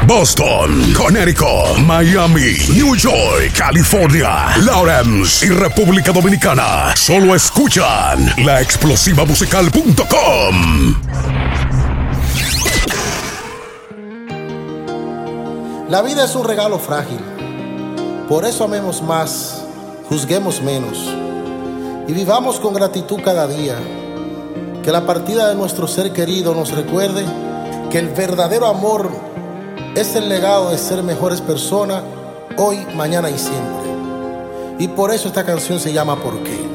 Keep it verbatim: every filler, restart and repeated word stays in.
Boston, Connecticut, Miami, New York, California, Lawrence y República Dominicana. Solo escuchan la explosiva musical punto com. La vida es un regalo frágil. Por eso amemos más, juzguemos menos y vivamos con gratitud cada día. Que la partida de nuestro ser querido nos recuerde que el verdadero amor es el legado de ser mejores personas hoy, mañana y siempre. Y por eso esta canción se llama ¿Por qué?